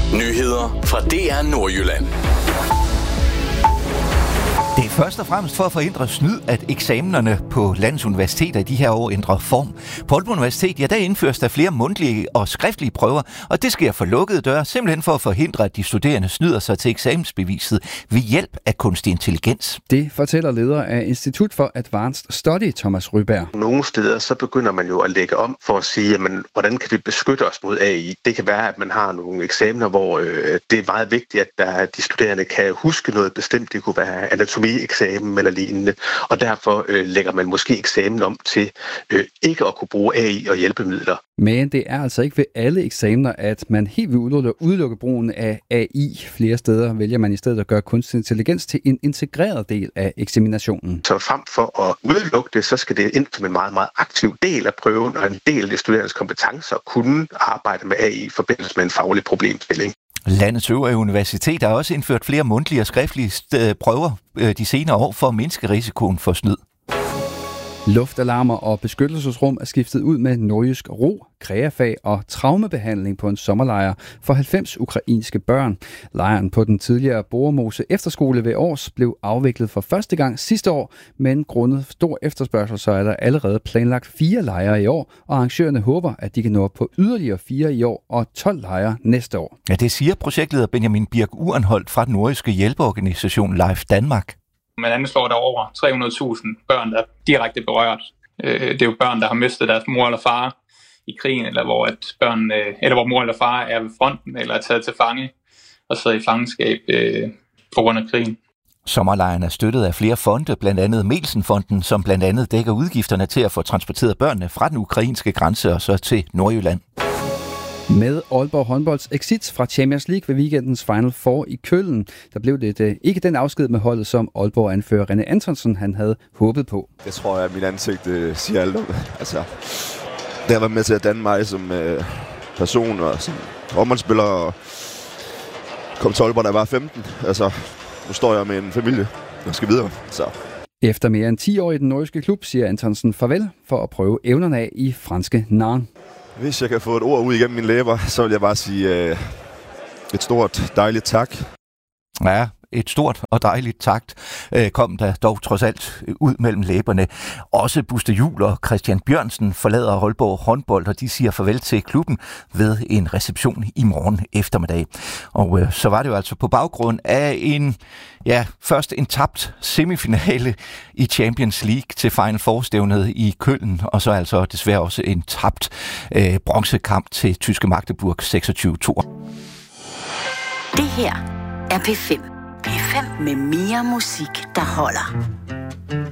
Nyheder fra DR Nordjylland. Det er først og fremmest for at forhindre snyd, at eksamenerne på landets universiteter i de her år ændrer form. På Aalborg Universitet, der indføres der flere mundtlige og skriftlige prøver, og det sker for lukkede døre, simpelthen for at forhindre, at de studerende snyder sig til eksamensbeviset ved hjælp af kunstig intelligens. Det fortæller leder af Institut for Advanced Study, Thomas Ryberg. Nogle steder så begynder man jo at lægge om for at sige, jamen, hvordan kan vi beskytte os mod AI? Det kan være, at man har nogle eksamener, hvor det er meget vigtigt, at de studerende kan huske noget bestemt. Det kunne være anatomieksamen eller lignende, og derfor lægger man måske eksamen om til ikke at kunne bruge AI og hjælpemidler. Men det er altså ikke ved alle eksamener, at man helt vil udelukke brugen af AI. Flere steder vælger man i stedet at gøre kunstig intelligens til en integreret del af eksaminationen. Så frem for at udelukke det, så skal det ind som en meget, meget aktiv del af prøven, og en del af de studerendes kompetencer kunne arbejde med AI i forbindelse med en faglig problemstilling. Landets øvrige universiteter har også indført flere mundtlige og skriftlige prøver de senere år for at mindske risikoen for snyd. Luftalarmer og beskyttelsesrum er skiftet ud med nordjysk ro, kreafag og traumebehandling på en sommerlejr for 90 ukrainske børn. Lejren på den tidligere Boremose Efterskole ved Års blev afviklet for første gang sidste år, men grundet stor efterspørgsel, så er der allerede planlagt 4 lejre i år, og arrangørerne håber, at de kan nå på yderligere 4 i år og 12 lejre næste år. Ja, det siger projektleder Benjamin Birk Urenholdt fra den nordiske hjælpeorganisation Life Danmark. Man anslår der over 300.000 børn, der er direkte berørt. Det er jo børn, der har mistet deres mor eller far i krigen, eller hvor mor eller far er ved fronten, eller er taget til fange og sidder i fangenskab på grund af krigen. Sommerlejren er støttet af flere fonde, blandt andet Melsen-fonden, som blandt andet dækker udgifterne til at få transporteret børnene fra den ukrainske grænse og så til Nordjylland. Med Aalborg håndbolds exit fra Champions League ved weekendens Final Four i Køln, der blev det ikke den afsked med holdet, som Aalborg-anfører René Antonsen han havde håbet på. Det tror jeg, at mit ansigt siger alt om. Altså, det har været med til at danne mig som person og som håndboldspiller og kom til Aalborg, da jeg var 15. Altså, nu står jeg med en familie, der skal videre. Så. Efter mere end 10 år i den nordiske klub, siger Antonsen farvel for at prøve evnerne af i franske Nantes. Hvis jeg kan få et ord ud igennem mine læber, så vil jeg bare sige et stort, dejligt tak. Ja, et stort og dejligt tak kom der dog trods alt ud mellem læberne. Også Buster Juhl og Christian Bjørnsen forlader Aalborg håndbold, og de siger farvel til klubben ved en reception i morgen eftermiddag. Og så var det jo altså på baggrund af først en tabt semifinale i Champions League til Final Four-stævnet i Køln, og så altså desværre også en tabt bronzekamp til tyske Magdeburg 26-2. Det her er P5. P5 med mere musik, der holder.